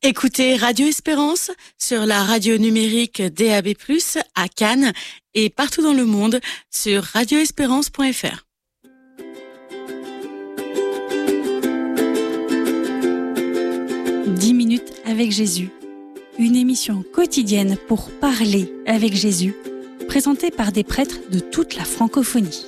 Écoutez Radio Espérance sur la radio numérique DAB+, à Cannes et partout dans le monde sur radioespérance.fr. Dix minutes avec Jésus, une émission quotidienne pour parler avec Jésus, présentée par des prêtres de toute la francophonie.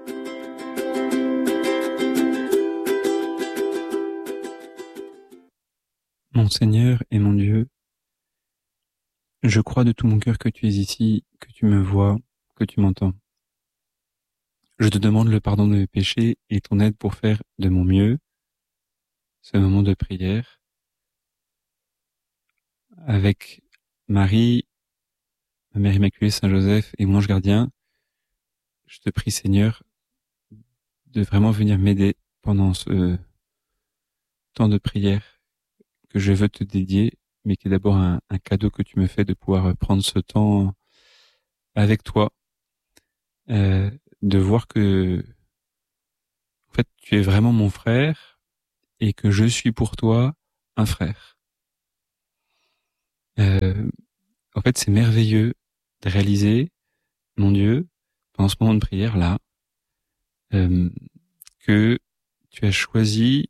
Mon Seigneur et mon Dieu, je crois de tout mon cœur que tu es ici, que tu me vois, que tu m'entends. Je te demande le pardon de mes péchés et ton aide pour faire de mon mieux ce moment de prière avec Marie, ma Mère Immaculée, Saint Joseph et mon ange gardien. Je te prie, Seigneur, de vraiment venir m'aider pendant ce temps de prière que je veux te dédier, mais qui est d'abord un cadeau que tu me fais de pouvoir prendre ce temps avec toi, de voir que, en fait, tu es vraiment mon frère et que je suis pour toi un frère. En fait, c'est merveilleux de réaliser, mon Dieu, pendant ce moment de prière là, que tu as choisi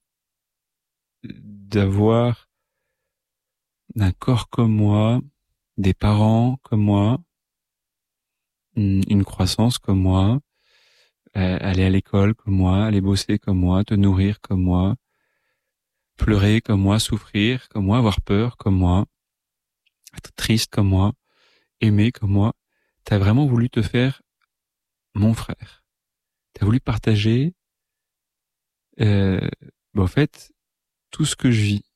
d'avoir un corps comme moi, des parents comme moi, une croissance comme moi, aller à l'école comme moi, aller bosser comme moi, te nourrir comme moi, pleurer comme moi, souffrir comme moi, avoir peur comme moi, être triste comme moi, aimer comme moi. T'as vraiment voulu te faire mon frère. T'as voulu partager, en fait, tout ce que je vis.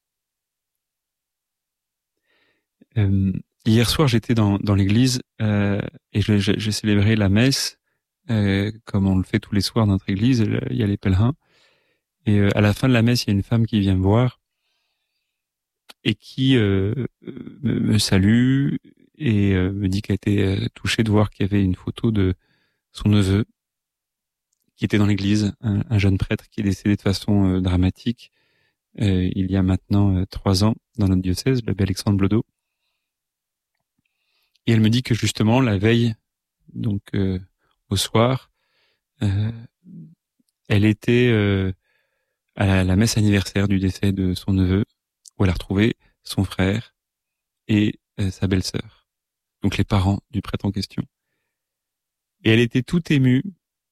Hier soir, j'étais dans l'église et j'ai célébré la messe comme on le fait tous les soirs dans notre église. Il y a les pèlerins et à la fin de la messe, il y a une femme qui vient me voir et qui me salue et me dit qu'elle était touchée de voir qu'il y avait une photo de son neveu qui était dans l'église, un jeune prêtre qui est décédé de façon dramatique il y a maintenant 3 ans dans notre diocèse, l'abbé Alexandre Blodeau. Et elle me dit que justement la veille, donc au soir, elle était à la messe anniversaire du décès de son neveu, où elle a retrouvé son frère et sa belle-sœur, donc les parents du prêtre en question. Et elle était toute émue,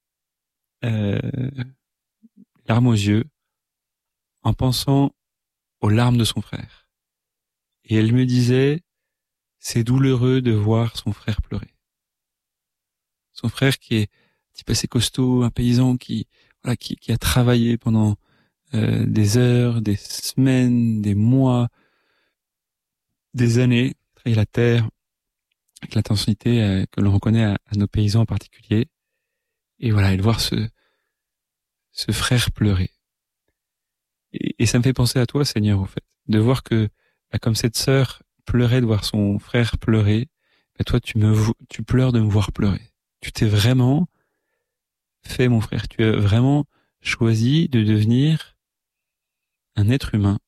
larmes aux yeux, en pensant aux larmes de son frère. Et elle me disait, c'est douloureux de voir son frère pleurer. Son frère qui est un type assez costaud, un paysan qui a travaillé pendant des heures, des semaines, des mois, des années, travailler la terre avec l'intensité que l'on reconnaît à nos paysans en particulier. Et voilà, et de voir ce frère pleurer. Et ça me fait penser à toi, Seigneur, au fait, de voir que comme cette sœur pleurait de voir son frère pleurer, toi tu pleures de me voir pleurer. Tu t'es vraiment fait, mon frère. Tu as vraiment choisi de devenir un être humain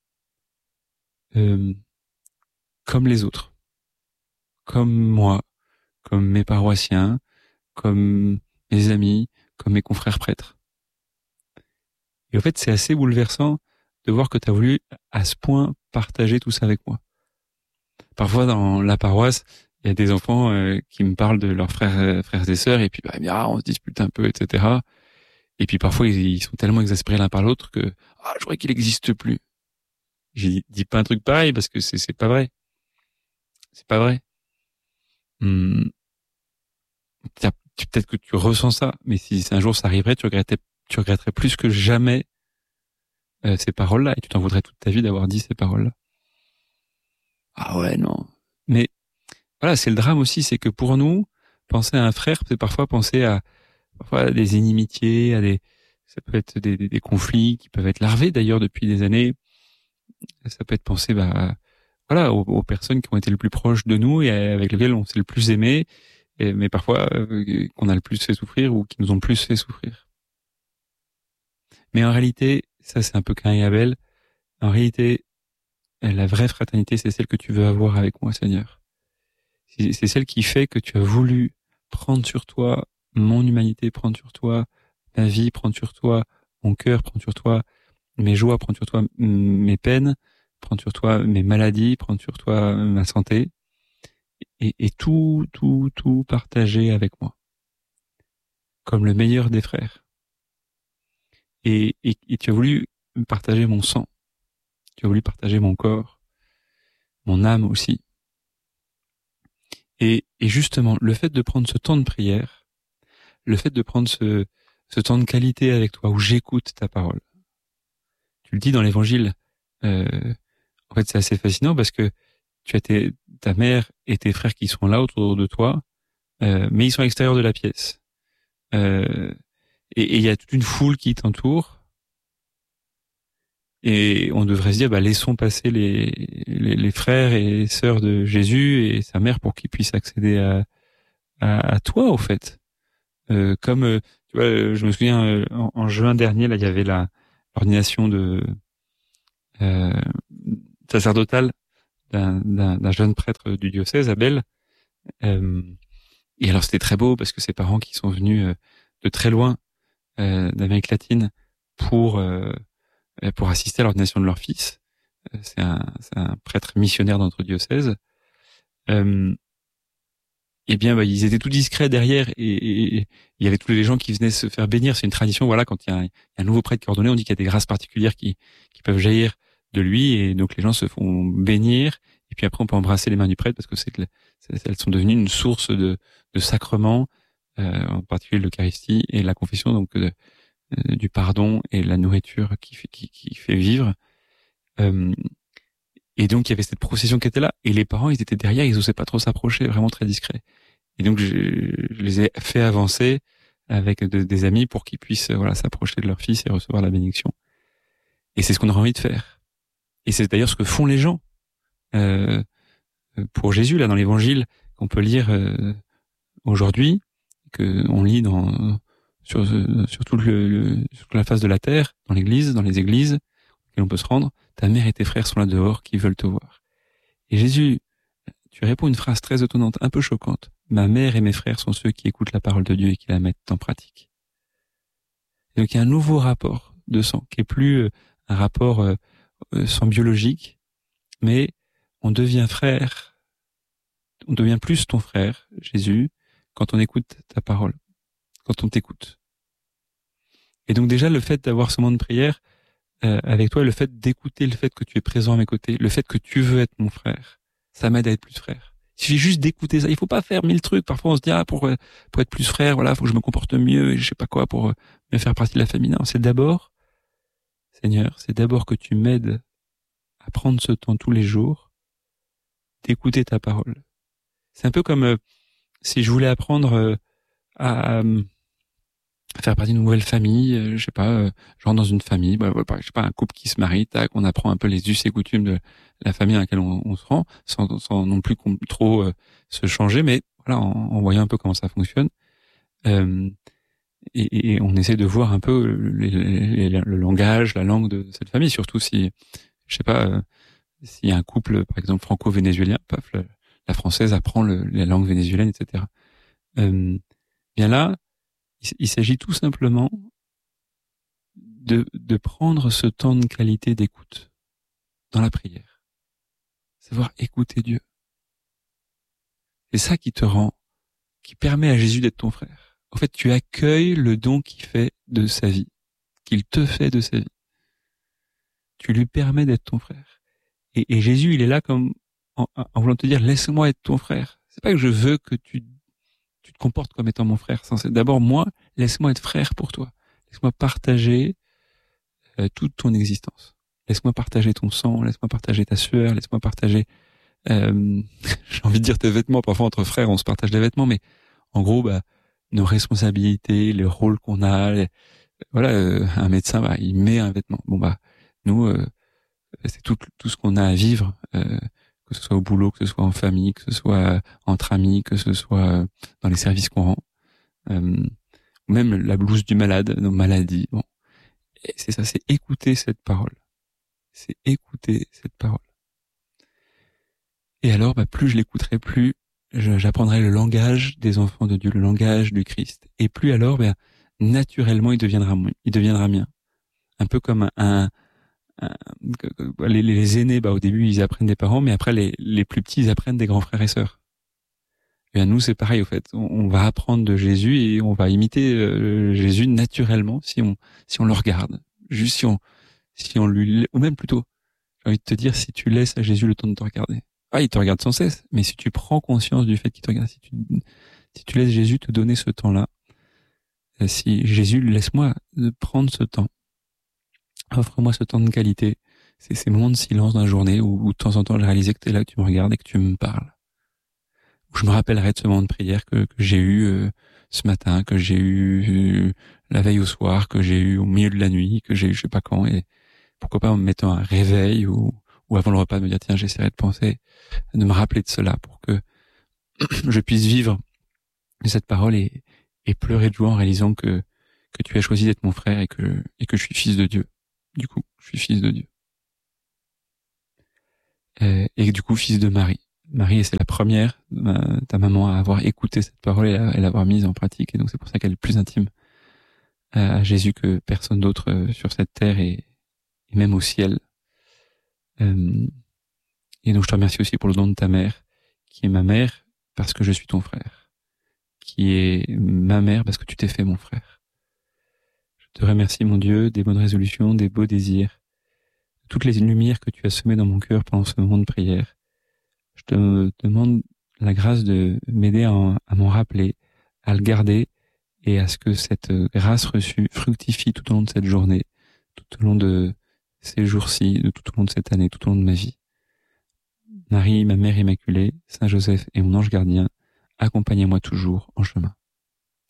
comme les autres, comme moi, comme mes paroissiens, comme mes amis, comme mes confrères prêtres. Et en fait, c'est assez bouleversant de voir que tu as voulu à ce point partager tout ça avec moi. Parfois, dans la paroisse, il y a des enfants qui me parlent de leurs frères et sœurs, et puis on se dispute un peu, etc. Et puis parfois, ils sont tellement exaspérés l'un par l'autre que je crois qu'il n'existe plus. J'ai dit pas un truc pareil parce que c'est pas vrai. C'est pas vrai. Peut-être que tu ressens ça, mais si un jour ça arriverait, tu regretterais plus que jamais ces paroles-là, et tu t'en voudrais toute ta vie d'avoir dit ces paroles-là. Ah ouais, non. Mais voilà, c'est le drame aussi, c'est que pour nous, penser à un frère, c'est parfois penser à des inimitiés, ça peut être des conflits qui peuvent être larvés d'ailleurs depuis des années. Ça peut être penser, aux personnes qui ont été le plus proches de nous et avec lesquelles on s'est le plus aimé, mais parfois qu'on a le plus fait souffrir ou qui nous ont le plus fait souffrir. Mais en réalité, ça c'est un peu Caïn et Abel. En réalité, la vraie fraternité, c'est celle que tu veux avoir avec moi, Seigneur. C'est celle qui fait que tu as voulu prendre sur toi mon humanité, prendre sur toi ma vie, prendre sur toi mon cœur, prendre sur toi mes joies, prendre sur toi mes peines, prendre sur toi mes maladies, prendre sur toi ma santé, et tout partager avec moi, comme le meilleur des frères. Et tu as voulu partager mon sang, tu as voulu partager mon corps, mon âme aussi. Et justement, le fait de prendre ce temps de prière, le fait de prendre ce temps de qualité avec toi, où j'écoute ta parole. Tu le dis dans l'évangile, en fait c'est assez fascinant parce que tu as ta mère et tes frères qui sont là autour de toi, mais ils sont à l'extérieur de la pièce. Et il y a toute une foule qui t'entoure. Et on devrait se dire, laissons passer les frères et sœurs de Jésus et sa mère pour qu'ils puissent accéder à toi, au fait. Comme tu vois, je me souviens en juin dernier, là, il y avait l'ordination de sacerdotale d'un jeune prêtre du diocèse, Abel. Et alors c'était très beau parce que ses parents qui sont venus de très loin d'Amérique latine pour assister à l'ordination de leur fils. C'est un prêtre missionnaire dans notre diocèse. Eh bien, ils étaient tout discrets derrière et il y avait tous les gens qui venaient se faire bénir. C'est une tradition, voilà, quand il y a un nouveau prêtre qui est ordonné, on dit qu'il y a des grâces particulières qui peuvent jaillir de lui, et donc les gens se font bénir, et puis après on peut embrasser les mains du prêtre parce que elles sont devenues une source de sacrement, en particulier l'Eucharistie et la confession, donc du pardon et la nourriture qui fait vivre. Et donc il y avait cette procession qui était là, et les parents ils étaient derrière, ils osaient pas trop s'approcher, vraiment très discrets. Et donc je les ai fait avancer avec des amis pour qu'ils puissent s'approcher de leur fils et recevoir la bénédiction. Et c'est ce qu'on aurait envie de faire. Et c'est d'ailleurs ce que font les gens pour Jésus là dans l'Évangile qu'on peut lire aujourd'hui, que on lit sur toute la face de la terre, dans l'Église, dans les églises auxquelles on peut se rendre. Ta mère et tes frères sont là dehors qui veulent te voir. Et Jésus, tu réponds une phrase très étonnante, un peu choquante. Ma mère et mes frères sont ceux qui écoutent la parole de Dieu et qui la mettent en pratique. Et donc il y a un nouveau rapport de sang qui est plus un rapport sang biologique, mais on devient frère, on devient plus ton frère, Jésus, quand on écoute ta parole, quand on t'écoute. Et donc déjà le fait d'avoir ce moment de prière avec toi, le fait d'écouter, le fait que tu es présent à mes côtés, le fait que tu veux être mon frère, ça m'aide à être plus frère. Il suffit juste d'écouter ça. Il faut pas faire 1000 trucs. Parfois on se dit pour être plus frère, faut que je me comporte mieux et je sais pas quoi pour me faire partie de la famille. Non, c'est d'abord, Seigneur, c'est d'abord que tu m'aides à prendre ce temps tous les jours d'écouter ta parole. C'est un peu comme si je voulais apprendre à faire partie d'une nouvelle famille, je sais pas, je rentre dans une famille, je sais pas, un couple qui se marie, tac, on apprend un peu les us et coutumes de la famille à laquelle on se rend, sans non plus trop se changer, mais voilà, en voyant un peu comment ça fonctionne, et on essaie de voir un peu le langage, la langue de cette famille, surtout si, je sais pas, s'il y a un couple, par exemple, franco-vénézuélien, paf, la française apprend la langue vénézuélienne, etc. Bien là, il s'agit tout simplement de prendre ce temps de qualité d'écoute dans la prière. Savoir écouter Dieu. C'est ça qui permet à Jésus d'être ton frère. En fait, tu accueilles le don qu'il fait de sa vie, qu'il te fait de sa vie. Tu lui permets d'être ton frère. Et Jésus, il est là comme en voulant te dire, laisse-moi être ton frère. C'est pas que je veux que tu te comportes comme étant mon frère. D'abord, moi, laisse-moi être frère pour toi. Laisse-moi partager toute ton existence. Laisse-moi partager ton sang, laisse-moi partager ta sueur, laisse-moi partager, j'ai envie de dire tes vêtements. Parfois, entre frères, on se partage des vêtements, mais en gros, nos responsabilités, les rôles qu'on a, un médecin, il met un vêtement. Nous, c'est tout ce qu'on a à vivre, que ce soit au boulot, que ce soit en famille, que ce soit entre amis, que ce soit dans les services qu'on rend, même la blouse du malade, nos maladies. Bon, et c'est ça, c'est écouter cette parole. C'est écouter cette parole. alors, plus je l'écouterai, plus j'apprendrai le langage des enfants de Dieu, le langage du Christ. Et plus alors, naturellement, il deviendra mien. Un peu comme les aînés, au début, ils apprennent des parents, mais après, les plus petits, ils apprennent des grands frères et sœurs. Et à nous, c'est pareil, au fait. On va apprendre de Jésus et on va imiter Jésus naturellement si on le regarde. Juste si on lui, ou même plutôt, j'ai envie de te dire, si tu laisses à Jésus le temps de te regarder. Il te regarde sans cesse, mais si tu prends conscience du fait qu'il te regarde, si tu laisses Jésus te donner ce temps-là, si Jésus, laisse-moi prendre ce temps, offre-moi ce temps de qualité, c'est ces moments de silence dans la journée où de temps en temps j'ai réalisé que tu es là, que tu me regardes et que tu me parles. Où je me rappellerai de ce moment de prière que j'ai eu ce matin, que j'ai eu la veille au soir, que j'ai eu au milieu de la nuit, que j'ai eu je sais pas quand, et pourquoi pas en me mettant un réveil ou avant le repas de me dire tiens, j'essaierai de penser, de me rappeler de cela pour que je puisse vivre cette parole et pleurer de joie en réalisant que tu as choisi d'être mon frère et que je suis fils de Dieu. Du coup, je suis fils de Dieu. Et du coup, fils de Marie. Marie, c'est la première, ta maman, à avoir écouté cette parole et à l'avoir mise en pratique. Et donc, c'est pour ça qu'elle est plus intime à Jésus que personne d'autre sur cette terre et même au ciel. Et donc, je te remercie aussi pour le don de ta mère, qui est ma mère parce que je suis ton frère, qui est ma mère parce que tu t'es fait mon frère. Je te remercie, mon Dieu, des bonnes résolutions, des beaux désirs, toutes les lumières que tu as semées dans mon cœur pendant ce moment de prière. Je te demande la grâce de m'aider à m'en rappeler, à le garder et à ce que cette grâce reçue fructifie tout au long de cette journée, tout au long de ces jours-ci, tout au long de cette année, tout au long de ma vie. Marie, ma mère immaculée, Saint Joseph et mon ange gardien, accompagnez-moi toujours en chemin.